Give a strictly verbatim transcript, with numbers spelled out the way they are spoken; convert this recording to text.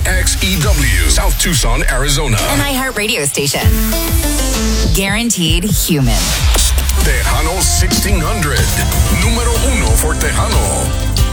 X E W, South Tucson, Arizona. An iHeart radio station. Guaranteed human. Tejano sixteen hundred. Número uno for Tejanos.